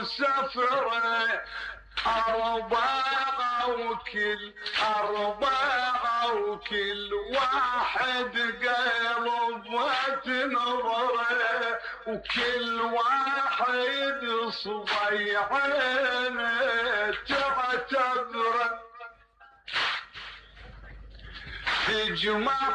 وسفره أربعة وكل واحد قلبت نظره، وكل واحد صبيعينه تعتبره تجمع